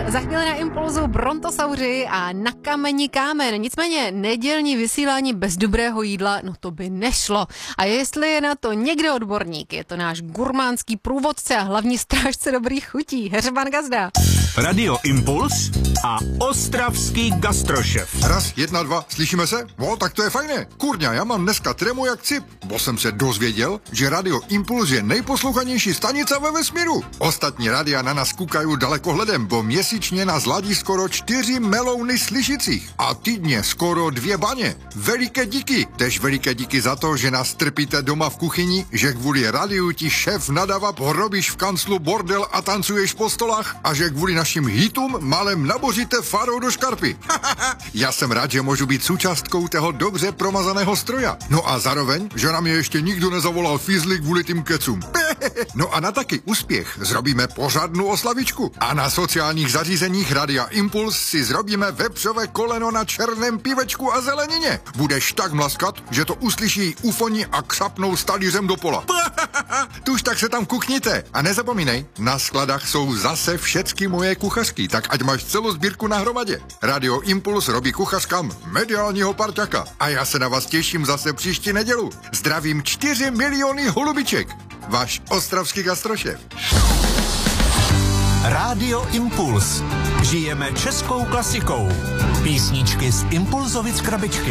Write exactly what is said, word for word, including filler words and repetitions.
za chvíli na Impulzu Brontosauři a na kameni kámen. Nicméně nedělní vysílání bez dobrého jídla, no to by nešlo. A jestli je na to někdo odborník, je to náš gurmánský průvodce a hlavní strážce dobrých chutí, Heřman Gazda. Radio Impuls a ostravský gastrošef. Raz, jedna, dva, slyšíme se? No, tak to je fajné. Kurňa, já mám dneska trému jak cip, bo jsem se dozvěděl, že Radio Impuls je nejposlouchanější stanice ve vesmíru. Ostatní rádia na nás koukají dalekohledem, bo měsíčně nás ladí skoro čtyři melouny slyšících a týdně skoro dvě baně. Veliké díky, tež veliké díky za to, že nás trpíte doma v kuchyni, že kvůli radiu ti šéf nadává, porobíš v kanclu bordel a tancuješ po stolách a že kvůli našim hitům malem naboříte farou do škarpy. Já jsem rád, že můžu být součástkou toho dobře promazaného stroja. No a zároveň, že na mě ještě nikdo nezavolal fízli kvůli tým kecům. No a na taky úspěch zrobíme pořádnou oslavičku. A na sociálních zařízeních Radia Impuls si zrobíme vepřové koleno na černém pivečku a zelenině. Budeš tak mlaskat, že to uslyší ufoni a křapnou stalířem do pola. Tuž tak se tam kukněte. A nezapomínej, na skladách jsou zase všecky moje kuchařky, tak ať máš celou sbírku na hromadě. Radio Impuls robí kuchařkám mediálního parťaka. A já se na vás těším zase příští nedělu. Zdravím čtyři miliony holubiček. Váš ostravský gastrošef. Radio Impuls. Žijeme českou klasikou. Písničky z Impulzovic krabičky.